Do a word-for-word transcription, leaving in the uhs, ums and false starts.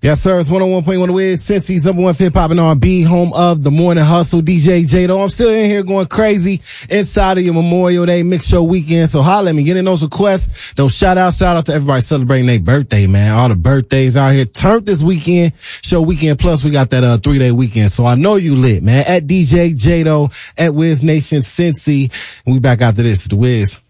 Yes, sir. It's one oh one point one The Wiz, Cincy's number one hip hop and R and B, home of the morning hustle. D J Jado. I'm still in here going crazy inside of your Memorial Day mix show weekend. So holla at me. Get in those requests. Those shout outs. Shout out to everybody celebrating their birthday, man. All the birthdays out here turned this weekend. Show weekend. Plus we got that, uh, three day weekend. So I know you lit, man. At D J Jado, at Wiz Nation Cincy. And we back after this. The Wiz.